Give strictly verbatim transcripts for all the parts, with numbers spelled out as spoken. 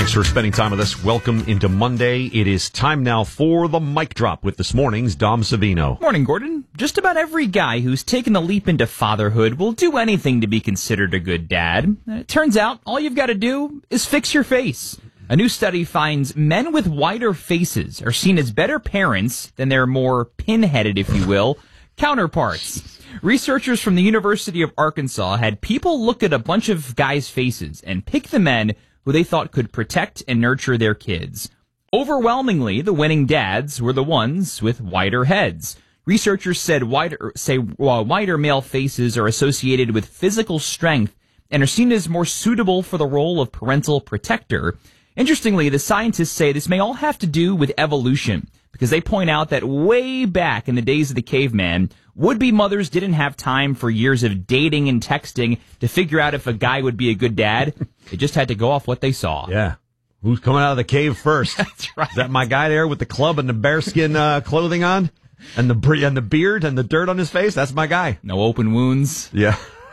Thanks for spending time with us. Welcome into Monday. It is time now for the mic drop with this morning's Dom Savino. Morning, Gordon. Just about every guy who's taken the leap into fatherhood will do anything to be considered a good dad. It turns out all you've got to do is fix your face. A new study finds men with wider faces are seen as better parents than their more pin-headed, if you will, counterparts. Researchers from the University of Arkansas had people look at a bunch of guys' faces and pick the men who they thought could protect and nurture their kids. Overwhelmingly, the winning dads were the ones with wider heads. Researchers said wider, say while wider male faces are associated with physical strength and are seen as more suitable for the role of parental protector. Interestingly, the scientists say this may all have to do with evolution, because they point out that way back in the days of the caveman, would-be mothers didn't have time for years of dating and texting to figure out if a guy would be a good dad. They just had to go off what they saw. Yeah. Who's coming out of the cave first? That's right. Is that my guy there with the club and the bearskin uh, clothing on? And the and the beard and the dirt on his face? That's my guy. No open wounds. Yeah.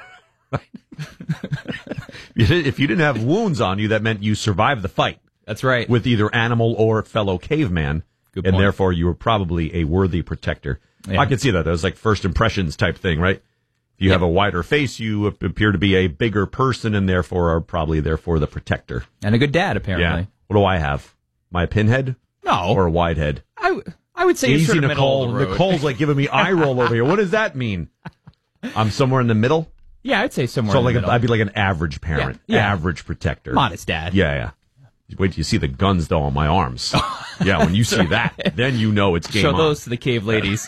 If you didn't have wounds on you, that meant you survived the fight. That's right. With either animal or fellow caveman. Good and point. therefore you were probably a worthy protector. Yeah. I could see that. That was like first impressions type thing, right? If you yeah. have a wider face, you appear to be a bigger person and therefore are probably therefore the protector. And a good dad, apparently. Yeah. What do I have? My pinhead? No. Or a wide head? I, w- I would say Easy, you're sort of Nicole. middle of the road. Nicole's like giving me eye roll over here. What does that mean? I'm somewhere in the middle? Yeah, I'd say somewhere So in like the a, middle. I'd be like an average parent. Yeah. Yeah. Average protector. Modest dad. Yeah, yeah. Wait till you see the guns, though, on my arms. Yeah, when you see that, then you know it's game Show on. those to the cave ladies.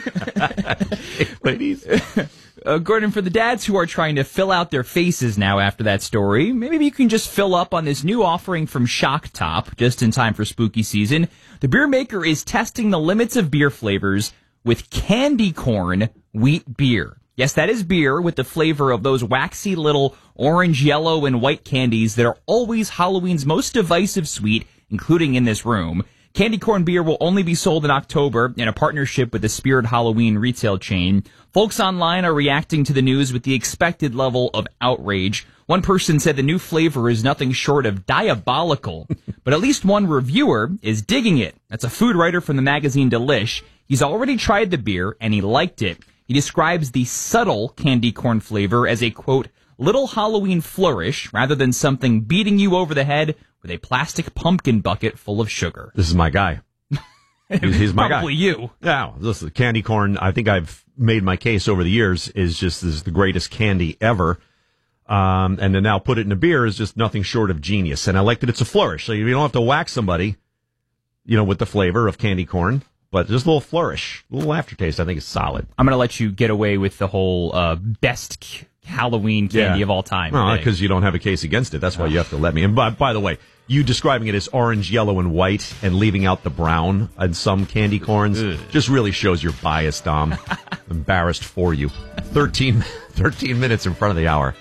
Ladies? Uh, Gordon, for the dads who are trying to fill out their faces now after that story, maybe you can just fill up on this new offering from Shock Top, just in time for spooky season. The beer maker is testing the limits of beer flavors with candy corn wheat beer. Yes, that is beer with the flavor of those waxy little orange, yellow, and white candies that are always Halloween's most divisive sweet, including in this room. Candy corn beer will only be sold in October in a partnership with the Spirit Halloween retail chain. Folks online are reacting to the news with the expected level of outrage. One person said the new flavor is nothing short of diabolical, but at least one reviewer is digging it. That's a food writer from the magazine Delish. He's already tried the beer, and he liked it. He describes the subtle candy corn flavor as a, quote, little Halloween flourish rather than something beating you over the head with a plastic pumpkin bucket full of sugar. This is my guy. He's, he's my guy. Probably you. Yeah, this is candy corn. I think I've made my case over the years is just this is the greatest candy ever. Um, and to now put it in a beer is just nothing short of genius. And I like that it's a flourish. So you don't have to whack somebody, you know, with the flavor of candy corn. But just a little flourish, a little aftertaste. I think is solid. I'm going to let you get away with the whole uh, best c- Halloween candy Yeah. of all time. No, because you don't have a case against it. That's why you have to let me. And by, by the way, you describing it as orange, yellow, and white and leaving out the brown on some candy corns Ugh. just really shows your bias, Dom. Embarrassed for you. thirteen, thirteen minutes in front of the hour.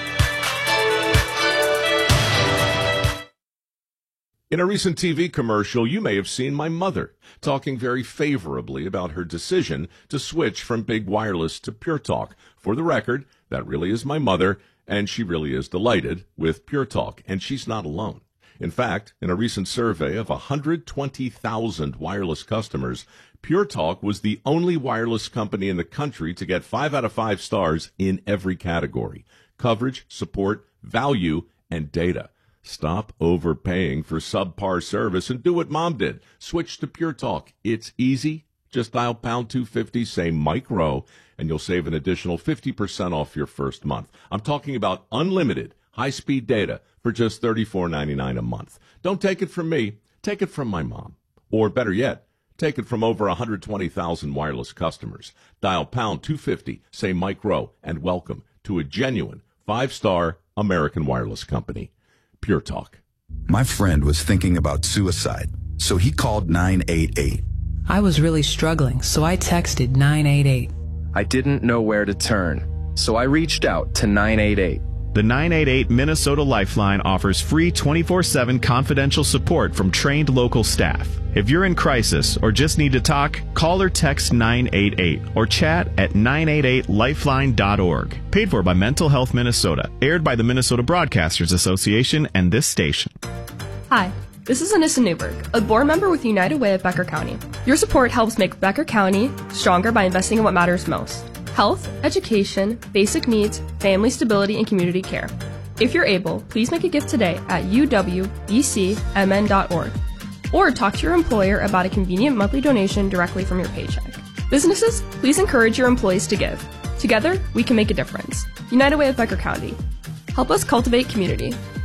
In a recent T V commercial, you may have seen my mother talking very favorably about her decision to switch from Big Wireless to Pure Talk. For the record, that really is my mother, and she really is delighted with Pure Talk, and she's not alone. In fact, in a recent survey of one hundred twenty thousand wireless customers, Pure Talk was the only wireless company in the country to get five out of five stars in every category: coverage, support, value, and data. Stop overpaying for subpar service and do what Mom did. Switch to Pure Talk. It's easy. Just dial pound two fifty, say Mike Rowe, and you'll save an additional fifty percent off your first month. I'm talking about unlimited high-speed data for just thirty-four ninety-nine a month. Don't take it from me. Take it from my mom. Or better yet, take it from over one hundred twenty thousand wireless customers. Dial pound two fifty, say Mike Rowe, and welcome to a genuine five-star American wireless company. Pure Talk. My friend was thinking about suicide, so he called nine eight eight. I was really struggling, so I texted nine eight eight. I didn't know where to turn, so I reached out to nine eight eight. The nine eight eight Minnesota Lifeline offers free twenty-four seven confidential support from trained local staff. If you're in crisis or just need to talk, call or text nine eight eight or chat at nine eight eight lifeline dot org. Paid for by Mental Health Minnesota. Aired by the Minnesota Broadcasters Association and this station. Hi, this is Anissa Newberg, a board member with United Way of Becker County. Your support helps make Becker County stronger by investing in what matters most: health, education, basic needs, family stability, and community care. If you're able, please make a gift today at u w b c m n dot org or talk to your employer about a convenient monthly donation directly from your paycheck. Businesses, please encourage your employees to give. Together, we can make a difference. United Way of Becker County. Help us cultivate community.